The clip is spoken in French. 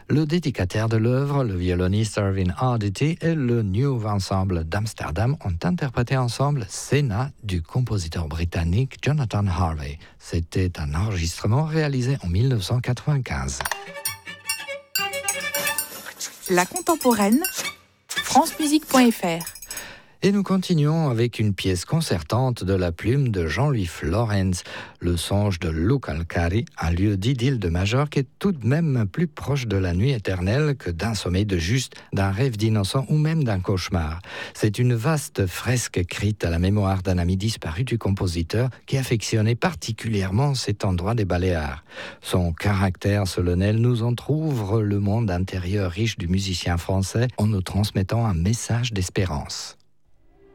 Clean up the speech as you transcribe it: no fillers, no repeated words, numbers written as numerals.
Le dédicataire de l'œuvre, le violoniste Irving Arditi et le New Ensemble d'Amsterdam ont interprété ensemble Senna du compositeur britannique Jonathan Harvey. C'était un enregistrement réalisé en 1995. La contemporaine, francemusique.fr. Et nous continuons avec une pièce concertante de la plume de Jean-Louis Florence. Le songe de Luca Alcari, un lieu d'idylle de Majorque, est tout de même plus proche de la nuit éternelle que d'un sommeil de juste, d'un rêve d'innocent ou même d'un cauchemar. C'est une vaste fresque écrite à la mémoire d'un ami disparu du compositeur qui affectionnait particulièrement cet endroit des Baléares. Son caractère solennel nous entr'ouvre le monde intérieur riche du musicien français en nous transmettant un message d'espérance.